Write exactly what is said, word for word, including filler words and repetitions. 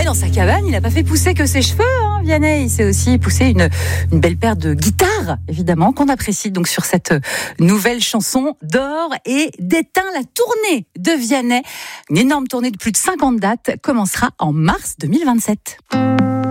dans sa cabane, il n'a pas fait pousser que ses cheveux, hein, Vianney. Il s'est aussi poussé une, une belle paire de guitares, évidemment, qu'on apprécie donc sur cette nouvelle chanson d'or et d'éteint. La tournée de Vianney, une énorme tournée de plus de cinquante dates, commencera en mars deux mille vingt-sept.